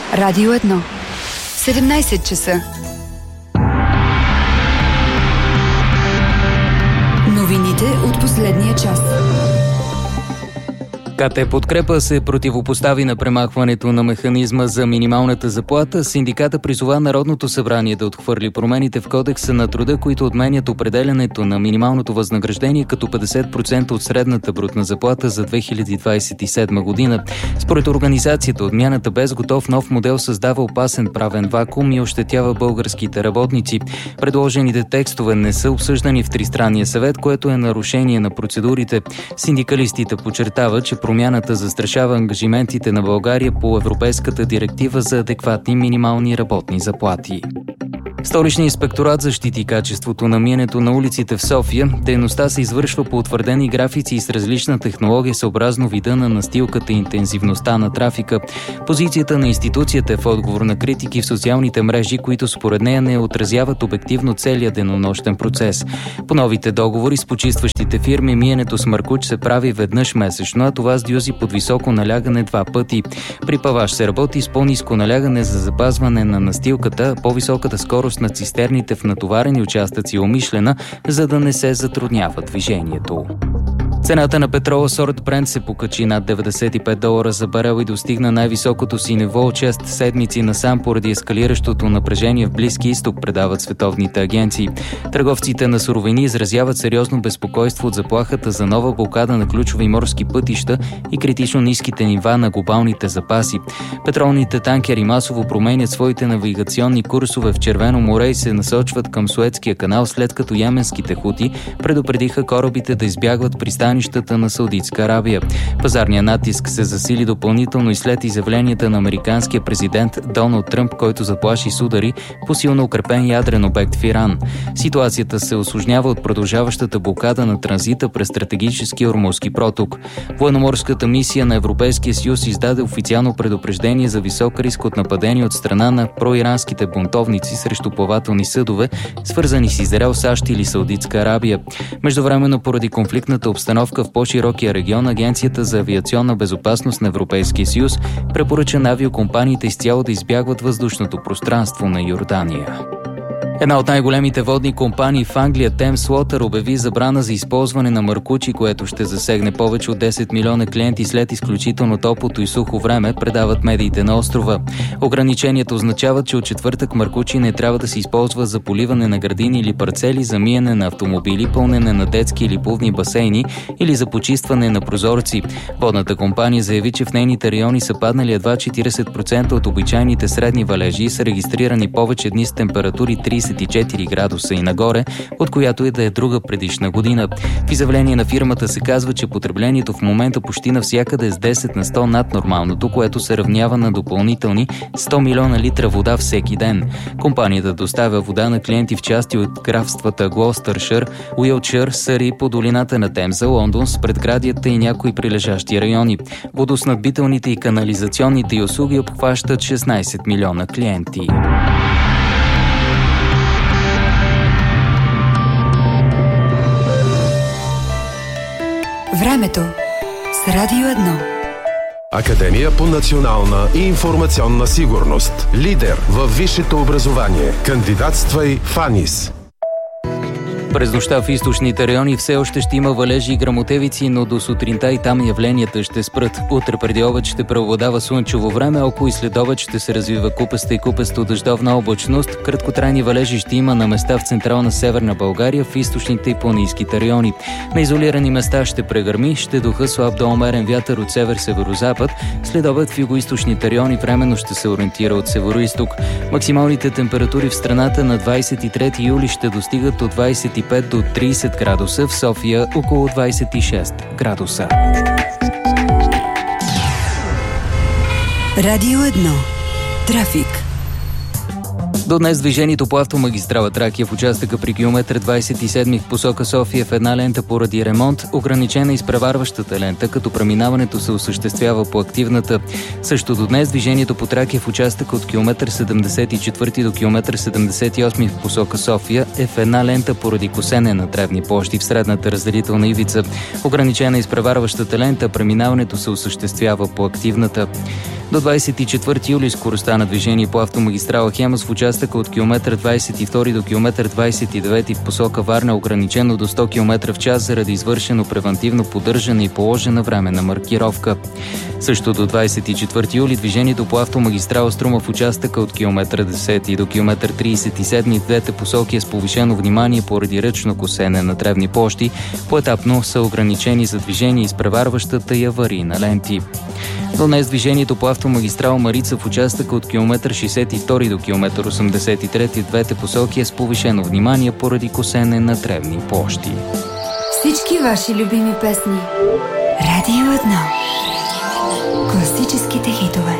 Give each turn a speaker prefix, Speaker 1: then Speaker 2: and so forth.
Speaker 1: Радио 1. 17 часа. Новините от последния час.
Speaker 2: КТ Подкрепа се противопостави на премахването на механизма за минималната заплата. Синдиката призова Народното събрание да отхвърли промените в Кодекса на труда, които отменят определянето на минималното възнаграждение като 50% от средната брутна заплата за 2027 година. Според организацията, отмяната без готов нов модел създава опасен правен вакуум и ощетява българските работници. Предложените текстове не са обсъждани в Тристранния съвет, което е нарушение на процедурите. Синдикалистите подчертават, че промяната застрашава ангажиментите на България по Европейската директива за адекватни минимални работни заплати. Столичният инспекторат защити качеството на миенето на улиците в София. Дейността се извършва по утвърдени графици и с различна технология съобразно вида на настилката и интензивността на трафика. Позицията на институцията е в отговор на критики в социалните мрежи, които според нея не отразяват обективно целия денонощен процес. По новите договори с почистващите фирми миенето с маркуч се прави веднъж месечно, а това с дюзи под високо налягане 2 пъти. При паваж се работи с по-ниско налягане за запазване на настилката, по-високата скорост на цистерните в натоварени участъци умишлена, за да не се затруднява движението. Цената на петрола сорт Брент се покачи над $95 за барел и достигна най-високото си ниво от 6 седмици насам поради ескалиращото напрежение в Близкия изток, предават световните агенции. Търговците на суровини изразяват сериозно безпокойство от заплахата за нова блокада на ключови морски пътища и критично ниските нива на глобалните запаси. Петролните танкери масово променят своите навигационни курсове в Червено море и се насочват към Суетския канал, след като йеменските хути предупредиха корабите да избягват пристанищата на Саудитска Арабия. Пазарният натиск се засили допълнително и след изявленията на американския президент Доналд Тръмп, който заплаши с удари по силно укрепен ядрен обект в Иран. Ситуацията се усложнява от продължаващата блокада на транзита през стратегическия Ормузски проток. Военноморската мисия на Европейския съюз издаде официално предупреждение за висок риск от нападение от страна на проиранските бунтовници срещу плавателни съдове, свързани с Израел, САЩ или Саудитска Арабия. Междувременно, поради конфликтната обстановка в по-широкия регион, Агенцията за авиационна безопасност на Европейския съюз препоръча на авиокомпаниите изцяло да избягват въздушното пространство на Йордания. Една от най-големите водни компании в Англия, Thames Water, обяви забрана за използване на маркучи, което ще засегне повече от 10 милиона клиенти след изключително топлото и сухо време, предават медиите на острова. Ограниченията означават, че от четвъртък маркучи не трябва да се използва за поливане на градини или парцели, за миене на автомобили, пълнене на детски или плувни басейни или за почистване на прозорци. Водната компания заяви, че в нейните райони са паднали едва 40% от обичайните средни валежи и са регистрирани повече дни с температури 34 градуса и нагоре, от която и да е друга предишна година. В изявление на фирмата се казва, че потреблението в момента почти навсякъде е с 10 на 100 над нормалното, което се равнява на допълнителни 100 милиона литра вода всеки ден. Компанията доставя вода на клиенти в части от графствата Глостършир, Уилтшир, Съри, по долината на Темза, Лондон, с предградията и някои прилежащи райони. Водоснабдителните и канализационните й услуги обхващат 16 милиона клиенти.
Speaker 1: Времето с Радио 1.
Speaker 3: Академия по национална и информационна сигурност. Лидер във висшето образование. Кандидатствай в АНИС.
Speaker 2: През нощта в източните райони все още ще има валежи и гръмотевици, но до сутринта и там явленията ще спрат. Утре преди обед ще преобладава слънчево време, около и след обед ще се развива купеста и купесто дъждовна облачност. Краткотрайни валежи ще има на места в централна Северна България, в източните и планинските райони. На изолирани места ще прегърми, ще духа слаб до умерен вятър от север-северозапад. След обед в югоизточните райони временно ще се ориентира от североизток. Максималните температури в страната на 23 юли ще достигат от 25 до 30 градуса, в София около 26 градуса.
Speaker 1: Радио 1. Трафик.
Speaker 2: До днес движението по автомагистрала Тракия в участъка при километър 27 в посока София в една лента поради ремонт, ограничена изпреварващата лента, като преминаването се осъществява по активната. Също до днес движението по Тракия в участъка от километър 74 до километър 78 в посока София е в една лента поради косене на тревни площи в средната разделителна ивица. Ограничена изпреварващата лента, преминаването се осъществява по активната. До 24 юли скоростта на движение по автомагистрала Хемус в участъка от километър 22 до километър 29 в посока Варна ограничено до 100 км в час заради извършено превантивно поддържане и положена временна маркировка. Също до 24 юли движението по автомагистрала Струма в участъка от километър 10 до километър 37 в двете посоки е с повишено внимание поради ръчно косене на тревни площи. Поетапно са ограничени за движение изпреварващата и аварийна ленти. До днес движението по автомагистрала Марица в участъка от километър 62 до километър 83 в двете посоки е с повишено внимание поради косене на тревни площи.
Speaker 1: Всички ваши любими песни. Радио 1. Класическите хитове.